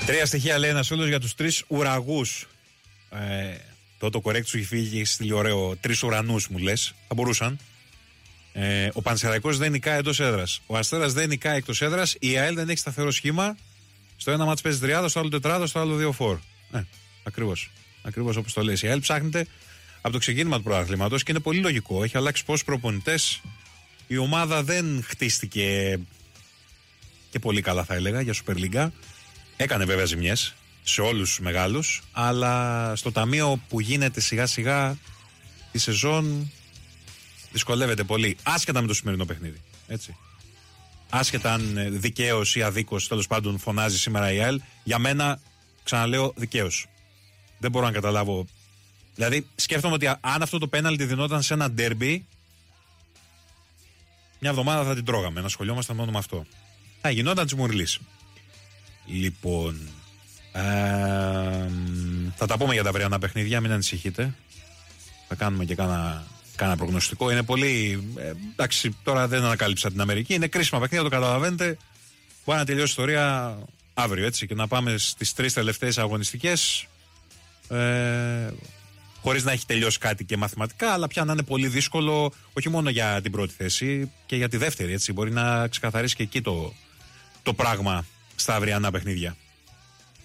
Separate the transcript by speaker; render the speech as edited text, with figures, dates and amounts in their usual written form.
Speaker 1: Τρία στοιχεία λέει ένας φίλος για τους τρεις ουραγούς. Το correct σου έχει φύγει, έχει στείλει ωραίο. Τρεις ουρανούς μου λες. Θα μπορούσαν. Ο Πανσεραϊκός δεν νικάει εντός έδρας. Ο Αστέρας δεν νικάει εκτός έδρας. Η ΑΕΛ δεν έχει σταθερό σχήμα. Στο ένα μάτς παίζει τριάδα, στο άλλο τετράδα, στο άλλο 2-4. Ακριβώς. Ακριβώς όπως το λες. Η ΑΕΛ ψάχνεται από το ξεκίνημα του πρωταθλήματος και είναι πολύ λογικό. Έχει αλλάξει πόσους προπονητές. Η ομάδα δεν χτίστηκε και πολύ καλά, θα έλεγα, για Super League. Έκανε βέβαια ζημιές σε όλους τους μεγάλους, αλλά στο ταμείο που γίνεται σιγά σιγά η σεζόν δυσκολεύεται πολύ, άσχετα με το σημερινό παιχνίδι. Έτσι. Άσχετα αν δικαίως ή αδίκως, τέλος πάντων, φωνάζει σήμερα η ΑΕΛ, για μένα, ξαναλέω, δικαίως. Δεν μπορώ να καταλάβω. Δηλαδή, σκέφτομαι ότι αν αυτό το πέναλτι δινόταν σε ένα ντέρμπι, μια εβδομάδα θα την τρώγαμε, να ασχολιόμασταν μόνο με αυτό. Θα γινόταν της Μουρλής. Λοιπόν, θα τα πούμε για τα αυριανά παιχνίδια, μην ανησυχείτε. Θα κάνουμε και κάνα προγνωστικό. Είναι πολύ. Εντάξει, τώρα δεν ανακάλυψα την Αμερική. Είναι κρίσιμα παιχνίδια, το καταλαβαίνετε. Μπορεί να τελειώσει η ιστορία αύριο, έτσι, και να πάμε στις τρεις τελευταίες αγωνιστικές. Χωρίς να έχει τελειώσει κάτι και μαθηματικά, αλλά πια να είναι πολύ δύσκολο, όχι μόνο για την πρώτη θέση και για τη δεύτερη. Έτσι. Μπορεί να ξεκαθαρίσει και εκεί το πράγμα στα αυριανά παιχνίδια.